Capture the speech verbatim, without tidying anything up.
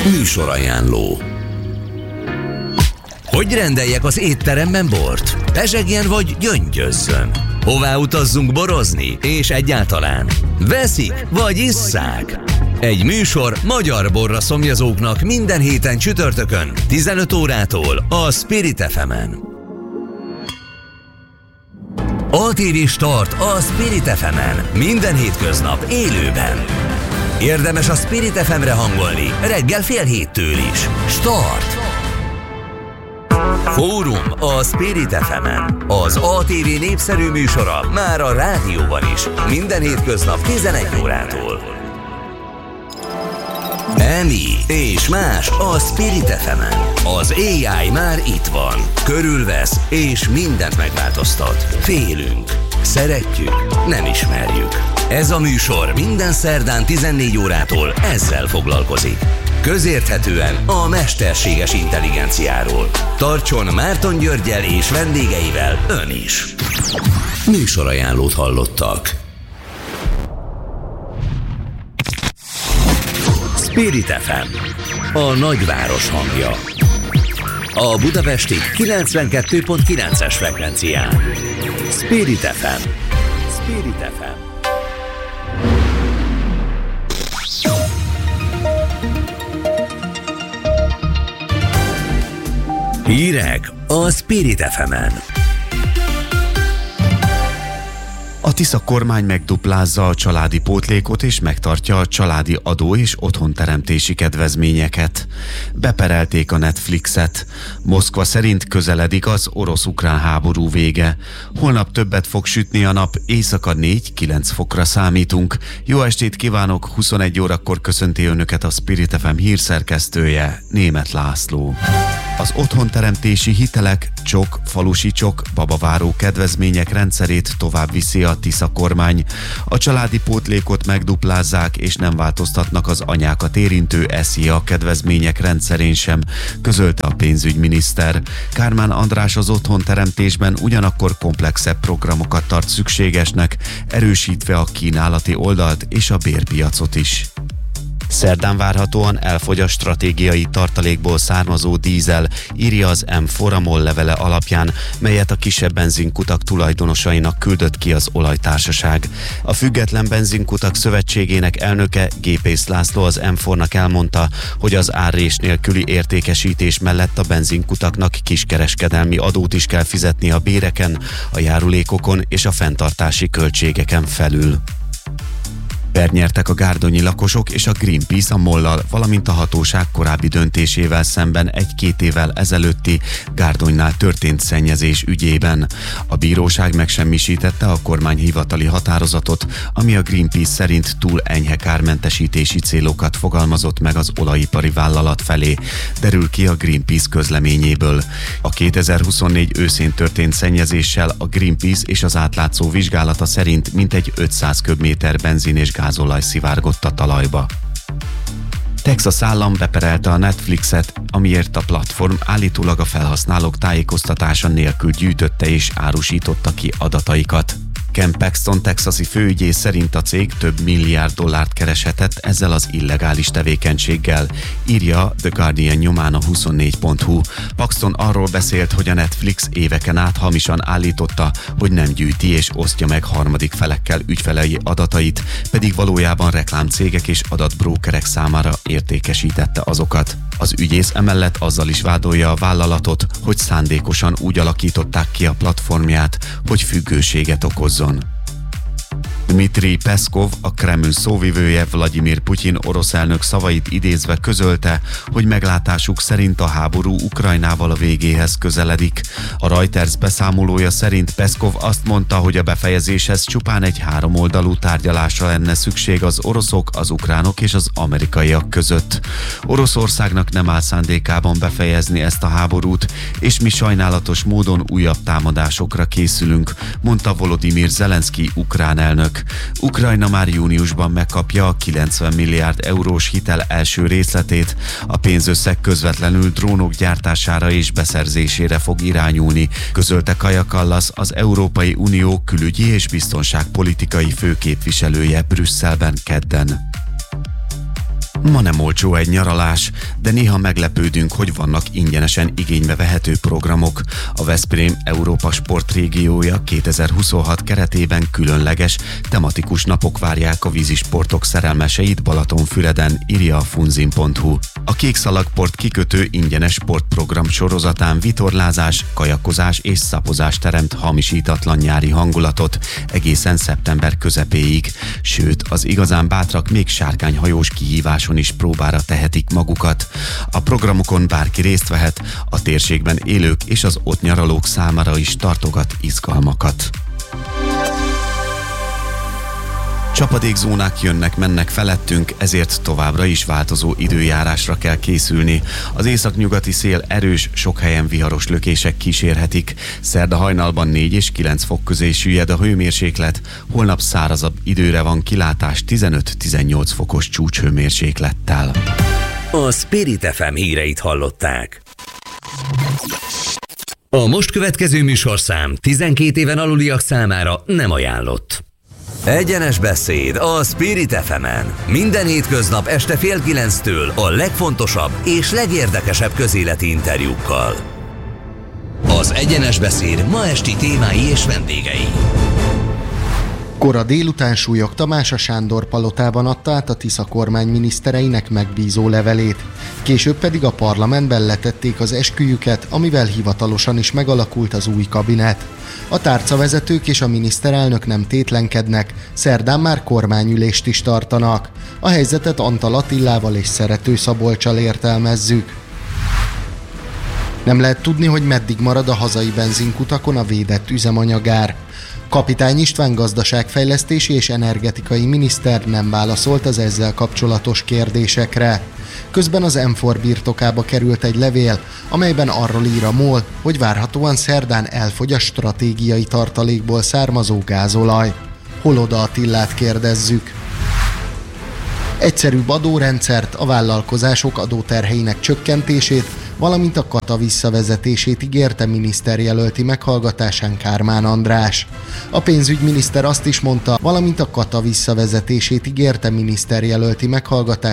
Műsorajánló. Hogy rendeljek az étteremben bort? Pezsegjen vagy gyöngyözzön? Hová utazzunk borozni? És egyáltalán veszik vagy isszák? Egy műsor magyar borra szomjazóknak minden héten csütörtökön tizenöt órától a Spirit ef emen. á té vé Start a Spirit ef emen. Minden hétköznap élőben. Érdemes a Spirit ef emre hangolni reggel fél héttől is. Start! Fórum a Spirit ef emen. Az á té vé népszerű műsora már a rádióban is. Minden hétköznap tizenegy órától. Emmy és más a Spirit ef emen. Az á i már itt van. Körülvesz és mindent megváltoztat. Félünk. Szeretjük, nem ismerjük. Ez a műsor minden szerdán tizennégy órától ezzel foglalkozik. Közérthetően a mesterséges intelligenciáról. Tartson Márton Györggyel és vendégeivel ön is. Műsorajánlót hallottak. Spirit ef em, a nagyváros hangja. A budapesti kilencvenkettő pont kilences frekvencián. Spirit ef em. Spirit ef em. Hírek a Spirit ef emen. A Tisza kormány megduplázza a családi pótlékot és megtartja a családi adó és otthonteremtési kedvezményeket. Beperelték a Netflixet. Moszkva szerint közeledik az orosz-ukrán háború vége. Holnap többet fog sütni a nap, éjszaka négy-kilenc fokra számítunk. Jó estét kívánok, huszonegy órakor köszönti önöket a Spirit ef em hírszerkesztője, Németh László. Az otthonteremtési hitelek, csok, falusi csok, babaváró kedvezmények rendszerét tovább viszi a Tisza kormány. A családi pótlékot megduplázzák és nem változtatnak az anyákat érintő es zé á kedvezmények rendszerén sem, közölte a pénzügyminiszter. Kármán András az otthonteremtésben ugyanakkor komplexebb programokat tart szükségesnek, erősítve a kínálati oldalt és a bérpiacot is. Szerdán várhatóan elfogy a stratégiai tartalékból származó dízel, írja az M Foramol levele alapján, melyet a kisebb benzinkutak tulajdonosainak küldött ki az olajtársaság. A Független Benzinkutak Szövetségének elnöke, Gépész László az M Fornak elmondta, hogy az árrés nélküli értékesítés mellett a benzinkutaknak kiskereskedelmi adót is kell fizetni a béreken, a járulékokon és a fenntartási költségeken felül. Pert nyertek a gárdonyi lakosok és a Greenpeace a mollal, valamint a hatóság korábbi döntésével szemben egy-két évvel ezelőtti Gárdonynál történt szennyezés ügyében. A bíróság megsemmisítette a kormány hivatali határozatot, ami a Greenpeace szerint túl enyhe kármentesítési célokat fogalmazott meg az olajipari vállalat felé, derül ki a Greenpeace közleményéből. A kétezer-huszonnégy őszén történt szennyezéssel a Greenpeace és az átlátszó vizsgálata szerint mintegy ötszáz köbméter benzin és gázolaj szivárgott a talajba. Texas állam beperelte a Netflixet, amiért a platform állítólag a felhasználók tájékoztatása nélkül gyűjtötte és árusította ki adataikat. Ken Paxton texasi főügyész szerint a cég több milliárd dollárt kereshetett ezzel az illegális tevékenységgel, írja The Guardian nyomán a huszonnégy pont hu. Paxton arról beszélt, hogy a Netflix éveken át hamisan állította, hogy nem gyűjti és osztja meg harmadik felekkel ügyfelei adatait, pedig valójában reklámcégek és adatbrókerek számára értékesítette azokat. Az ügyész emellett azzal is vádolja a vállalatot, hogy szándékosan úgy alakították ki a platformját, hogy függőséget okozzon. Dmitri Peszkov, a Kreml szóvivője Vladimir Putyin orosz elnök szavait idézve közölte, hogy meglátásuk szerint a háború Ukrajnával a végéhez közeledik. A Reuters beszámolója szerint Peszkov azt mondta, hogy a befejezéshez csupán egy háromoldalú tárgyalásra lenne szükség az oroszok, az ukránok és az amerikaiak között. Oroszországnak nem áll szándékában befejezni ezt a háborút, és mi sajnálatos módon újabb támadásokra készülünk, mondta Volodymyr Zelenszky ukrán elnök. Ukrajna már júniusban megkapja a kilencven milliárd eurós hitel első részletét, a pénzösszeg közvetlenül drónok gyártására és beszerzésére fog irányulni, közölte Kaja Kallas, az Európai Unió külügyi és biztonságpolitikai főképviselője Brüsszelben kedden. Ma nem olcsó egy nyaralás, de néha meglepődünk, hogy vannak ingyenesen igénybe vehető programok. A Veszprém Európa Sport régiója kétezer-huszonhat keretében különleges, tematikus napok várják a vízisportok szerelmeseit Balatonfüreden, írja a funzin pont hu. A Kékszalagport kikötő ingyenes sportprogram sorozatán vitorlázás, kajakozás és szapozás teremt hamisítatlan nyári hangulatot egészen szeptember közepéig. Sőt, az igazán bátrak még sárkányhajós kihíváson is próbára tehetik magukat. A programokon bárki részt vehet, a térségben élők és az ott nyaralók számára is tartogat izgalmakat. Csapadékzónák jönnek-mennek felettünk, ezért továbbra is változó időjárásra kell készülni. Az északnyugati szél erős, sok helyen viharos lökések kísérhetik. Szerda hajnalban négy és kilenc fok közé süllyed a hőmérséklet, holnap szárazabb időre van kilátás tizenöt-tizennyolc fokos csúcshőmérséklettel. A Spirit ef em híreit hallották. A most következő műsorszám tizenkét éven aluliak számára nem ajánlott. Egyenes beszéd a Spirit ef emen. Minden hétköznap este fél kilenctől a legfontosabb és legérdekesebb közéleti interjúkkal. Az Egyenes beszéd ma esti témái és vendégei. Kora délután Súlyog Tamás a Sándor palotában adta át a Tisza kormány minisztereinek megbízó levelét. Később pedig a parlamentben letették az esküjüket, amivel hivatalosan is megalakult az új kabinet. A tárcavezetők és a miniszterelnök nem tétlenkednek, szerdán már kormányülést is tartanak. A helyzetet Antal Attilával és Szerető Szabolccsal értelmezzük. Nem lehet tudni, hogy meddig marad a hazai benzinkutakon a védett üzemanyagár. Kapitány István gazdaságfejlesztési és energetikai miniszter nem válaszolt az ezzel kapcsolatos kérdésekre. Közben az em négy birtokába került egy levél, amelyben arról ír a MOL, hogy várhatóan szerdán elfogy a stratégiai tartalékból származó gázolaj. Holoda Attillát kérdezzük. Egyszerűbb adórendszert, a vállalkozások adóterheinek csökkentését, valamint a kata visszavezetését ígérte miniszterjelölti meghallgatásán Kármán András. A pénzügyminiszter azt is mondta, valamint a kata visszavezetését ígérte miniszterjelölti meghallgatásán